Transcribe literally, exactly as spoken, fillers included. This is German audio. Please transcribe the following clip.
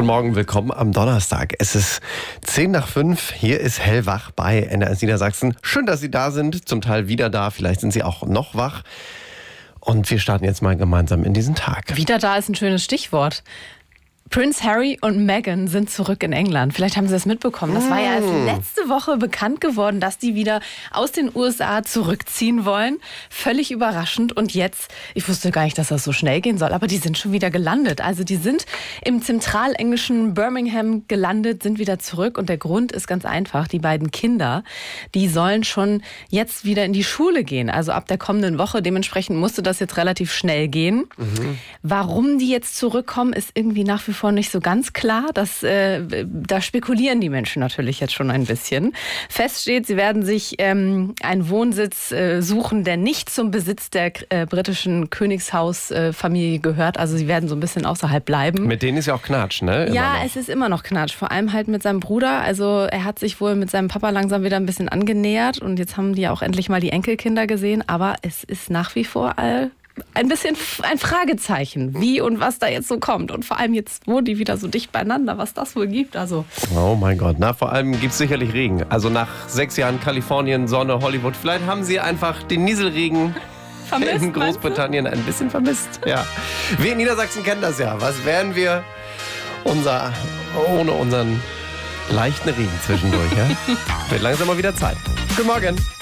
Guten Morgen, willkommen am Donnerstag. Es ist zehn nach fünf, hier ist Hellwach bei N R S Niedersachsen. Schön, dass Sie da sind, zum Teil wieder da, vielleicht sind Sie auch noch wach. Und wir starten jetzt mal gemeinsam in diesen Tag. Wieder da ist ein schönes Stichwort. Prince Harry und Meghan sind zurück in England. Vielleicht haben Sie das mitbekommen. Das war ja erst letzte Woche bekannt geworden, dass die wieder aus den U S A zurückziehen wollen. Völlig überraschend. Und jetzt, ich wusste gar nicht, dass das so schnell gehen soll, aber die sind schon wieder gelandet. Also die sind im zentralenglischen Birmingham gelandet, sind wieder zurück. Und der Grund ist ganz einfach. Die beiden Kinder, die sollen schon jetzt wieder in die Schule gehen. Also ab der kommenden Woche. Dementsprechend musste das jetzt relativ schnell gehen. Mhm. Warum die jetzt zurückkommen, ist irgendwie nach wie vor nicht so ganz klar. Das, äh, da spekulieren die Menschen natürlich jetzt schon ein bisschen. Fest steht, sie werden sich ähm, einen Wohnsitz äh, suchen, der nicht zum Besitz der äh, britischen Königshausfamilie äh, gehört. Also sie werden so ein bisschen außerhalb bleiben. Mit denen ist ja auch Knatsch, ne? Immer ja, noch. Es ist immer noch Knatsch. Vor allem halt mit seinem Bruder. Also er hat sich wohl mit seinem Papa langsam wieder ein bisschen angenähert. Und jetzt haben die auch endlich mal die Enkelkinder gesehen. Aber es ist nach wie vor all ein bisschen ein Fragezeichen, wie und was da jetzt so kommt. Und vor allem jetzt wohnen die wieder so dicht beieinander, was das wohl gibt. Also oh mein Gott, na vor allem gibt es sicherlich Regen. Also nach sechs Jahren Kalifornien, Sonne, Hollywood, vielleicht haben sie einfach den Nieselregen vermisst, in Großbritannien ein bisschen vermisst. Ja. Wir in Niedersachsen kennen das ja. Was wären wir unser, ohne unseren leichten Regen zwischendurch? Ja? Wird langsam mal wieder Zeit. Guten Morgen.